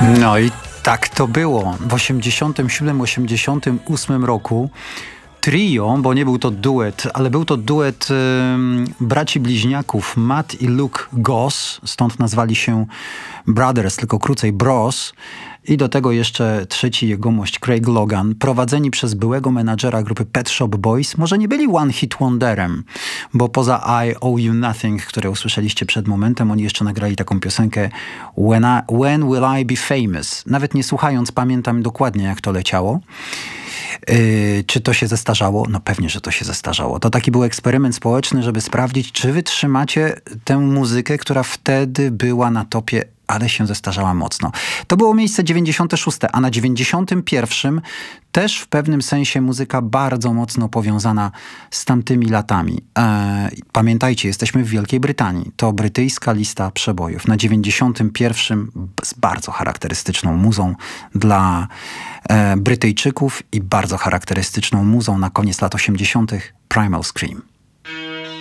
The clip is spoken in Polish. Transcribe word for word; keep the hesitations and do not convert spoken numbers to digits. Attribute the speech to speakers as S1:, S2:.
S1: No i tak to było. W osiemdziesiątym siódmym osiemdziesiątym ósmym roku trio, bo nie był to duet, ale był to duet y, braci bliźniaków Matt i Luke Goss, stąd nazwali się Brothers, tylko krócej Bros. I do tego jeszcze trzeci jegomość Craig Logan, prowadzeni przez byłego menadżera grupy Pet Shop Boys, może nie byli one hit wonderem, bo poza I Owe You Nothing, które usłyszeliście przed momentem, oni jeszcze nagrali taką piosenkę When, I, When Will I Be Famous? Nawet nie słuchając, pamiętam dokładnie, jak to leciało. Yy, czy to się zestarzało? No pewnie, że to się zestarzało. To taki był eksperyment społeczny, żeby sprawdzić, czy wytrzymacie tę muzykę, która wtedy była na topie, ale się zestarzała mocno. To było miejsce dziewięćdziesiąte szóste, a na dziewięćdziesiątym pierwszym też w pewnym sensie muzyka bardzo mocno powiązana z tamtymi latami. Eee, pamiętajcie, jesteśmy w Wielkiej Brytanii. To brytyjska lista przebojów. Na dziewięćdziesiątym pierwszym z bardzo charakterystyczną muzą dla e, Brytyjczyków i bardzo charakterystyczną muzą na koniec lat osiemdziesiątych Primal Scream.